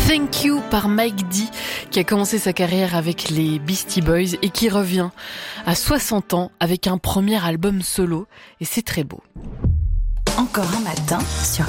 Thank You par Mike D, qui a commencé sa carrière avec les Beastie Boys et qui revient à 60 ans avec un premier album solo, et c'est très beau. Encore un matin sur